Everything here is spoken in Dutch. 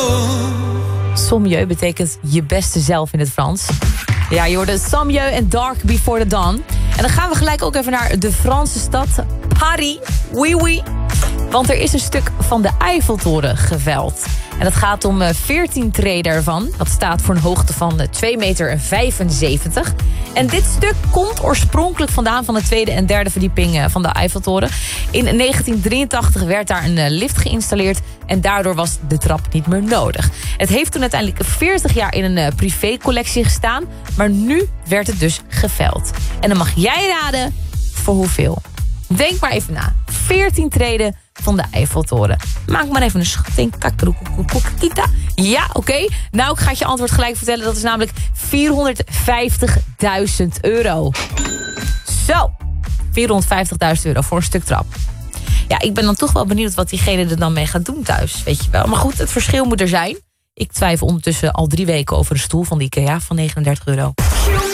Sommieu betekent je beste zelf in het Frans. Ja, je hoorde Sommieu en Dark Before the Dawn. En dan gaan we gelijk ook even naar de Franse stad Paris. Oui, oui. Want er is een stuk van de Eiffeltoren geveld. En het gaat om 14 treden ervan. Dat staat voor een hoogte van 2,75 meter. En dit stuk komt oorspronkelijk vandaan van de tweede en derde verdieping van de Eiffeltoren. In 1983 werd daar een lift geïnstalleerd en daardoor was de trap niet meer nodig. Het heeft toen uiteindelijk 40 jaar in een privécollectie gestaan, maar nu werd het dus geveld. En dan mag jij raden voor hoeveel. Denk maar even na. 14 treden van de Eiffeltoren. Maak maar even een schatting. Ja, oké. Nou, ik ga het je antwoord gelijk vertellen. Dat is namelijk €450.000. Zo. €450.000 voor een stuk trap. Ja, ik ben dan toch wel benieuwd wat diegene er dan mee gaat doen thuis. Weet je wel. Maar goed, het verschil moet er zijn. Ik twijfel ondertussen al 3 weken over een stoel van de IKEA van €39.